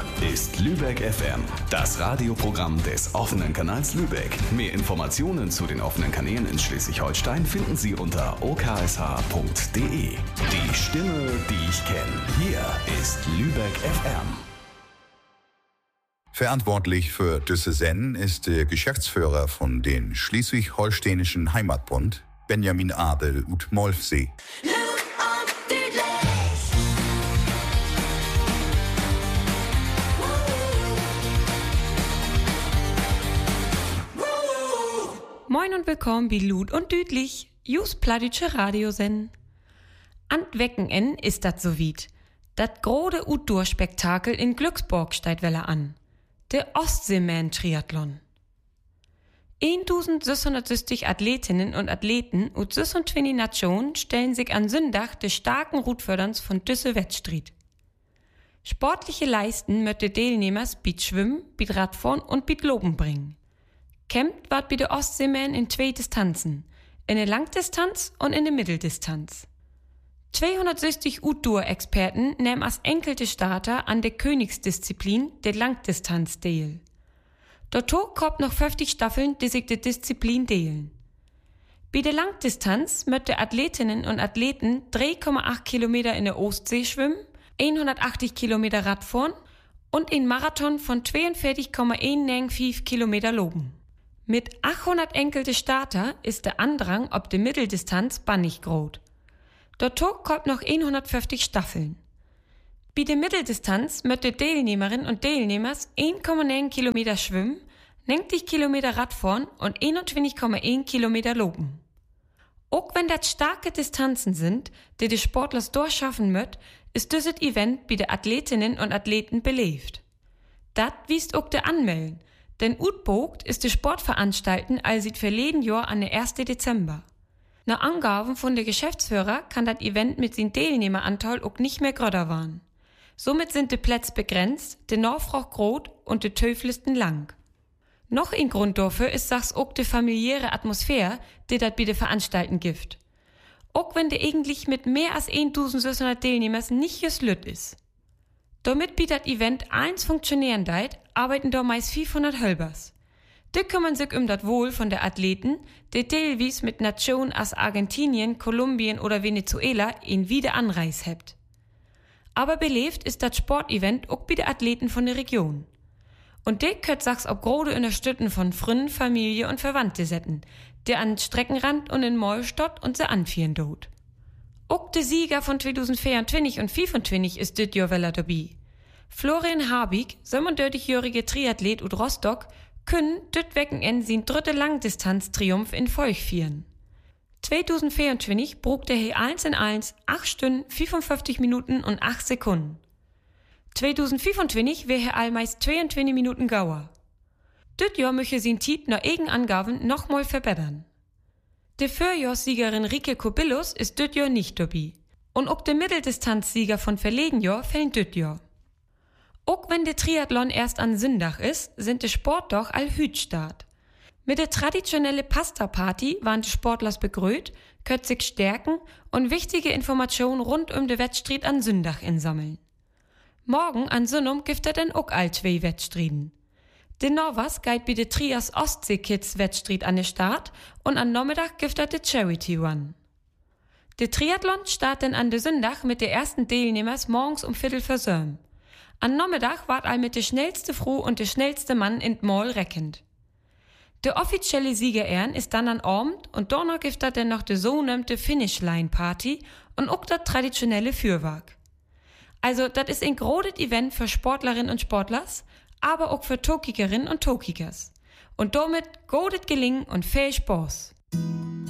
ist Lübeck FM, das Radioprogramm des offenen Kanals Lübeck. Mehr Informationen zu den offenen Kanälen in Schleswig-Holstein finden Sie unter oksh.de. Die Stimme, die ich kenne. Hier ist Lübeck FM. Verantwortlich für diese Sendung ist der Geschäftsführer von den Schleswig-Holsteinischen Heimatbund, Benjamin Adel ut Molfsee. Moin und willkommen bei Lud und Düdlich, Jus Pladütsche Radiosen. An Wecken ist dat so weit. Dat grode Outdoor-Spektakel in Glücksborg steigt welle an. Der Ostseeman-Triathlon. 1660 Athletinnen und Athleten und 26 Nationen stellen sich an Sonntag des starken Rutförderns von Düsse Wettstreet. Sportliche Leisten möchte Teilnehmers bit Schwimmen, bit Radfahren und bit Loben bringen. Kämpft ward bei der Ostseeman in 2 Distanzen, in der Langdistanz und in der Mitteldistanz. 260 Outdoor-Experten nehmen als enkelte Starter an der Königsdisziplin der Langdistanz teil. Dort kommt noch 50 Staffeln, die sich der Disziplin teilen. Bei der Langdistanz möchte Athletinnen und Athleten 3,8 Kilometer in der Ostsee schwimmen, 180 Kilometer Radfahren und einen Marathon von 42,195 Kilometer loben. Mit 800 enkelte Starter ist der Andrang ob der Mitteldistanz bannig groß. Dort kommt noch 150 Staffeln. Bei der Mitteldistanz möchte Teilnehmerinnen und Teilnehmers 1,9 Kilometer schwimmen, 90 Kilometer Radfahren und 21,1 Kilometer loben. Auch wenn das starke Distanzen sind, die die Sportler durchschaffen möcht, ist dieses Event bei den Athletinnen und Athleten belebt. Das wiest auch der Anmelden, denn utbogt ist die Sportveranstalten als seit verleden Jahr an der 1. Dezember. Nach Angaben von der Geschäftsführer kann das Event mit seinem Teilnehmeranteil auch nicht mehr größer werden. Somit sind die Plätze begrenzt, der Nachfrage groß und die Töflisten lang. Noch ein Grund dafür ist sachs auch die familiäre Atmosphäre, die das bei den Veranstalten gibt. Auch wenn der eigentlich mit mehr als 1600 Teilnehmern nicht geslütt ist. Damit bietet das Event eins funktionieren deit, arbeiten da meist 500 Hölbers. Die kümmern sich das Wohl von der Athleten, die teilweise mit Nationen als Argentinien, Kolumbien oder Venezuela in wieder Anreis hebt. Aber belebt ist das Sportevent auch bei den Athleten von der Region. Und die könnt sachs ob grode unterstützen von Freunden, Familie und Verwandte setzen, die an Streckenrand und in Mollstadt und se anfieren dort. Auch der Sieger von 2024 und 2025 ist dit Jahr weller dabei. Florian Habig, 37-jährige Triathlet ut Rostock, können dit Wochenende sin dritte Langdistanz-Triumph in Folge feiern. 2024 brug der he 1 in 1 8 Stunden, 55 Minuten und 8 Sekunden. 2025 wär he allmeist 22 Minuten gauer. Dit Jahr möchte sin Tiet nach Eigenangaben nochmal verbessern. Die Vorjahrssiegerin Rike Kobilus ist dit Jahr nicht dabei. Und auch der Mitteldistanzsieger von verleden Jahr fällt dit Jahr. Auch wenn der Triathlon erst an Sonntag ist, sind die Sport doch all Hütstart. Mit der traditionellen Pasta-Party waren die Sportlers begrüßt, könnt sich stärken und wichtige Informationen rund um die Wettstreet an Sonntag insammeln. Morgen an Sonnum gibt es dann auch all 2 Wettstreeten. Den Norwas geht bei der Trias Ostsee Kids Wettstreet an den Start und am Nachmittag gibt es den Charity Run. Der Triathlon startet an der Sonntag mit den ersten Teilnehmers morgens um 7:15. Am Nachmittag wart all mit der schnellste Frau und der schnellste Mann in Mall reckend. Der offizielle Siegerehren ist dann an Abend und danach gibt es dann noch die sogenannte Finishline-Party und auch das traditionelle Fürwerk. Also, das ist ein großes Event für Sportlerinnen und Sportlers, aber auch für Tokikerinnen und Tokikers. Und damit gutes Gelingen und viel Spaß.